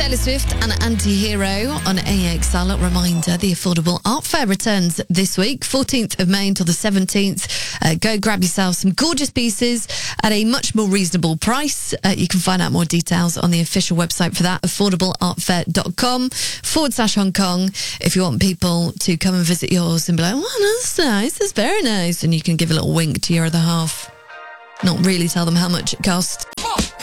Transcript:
Taylor Swift and Anti-Hero on AXL. Reminder, the Affordable Art Fair returns this week, 14th of May until the 17th. Go grab yourself some gorgeous pieces at a much more reasonable price. You can find out more details on the official website for that, affordableartfair.com/Hong Kong, if you want people to come and visit yours and be like, oh, that's nice, that's very nice. And you can give a little wink to your other half. Not really tell them how much it cost.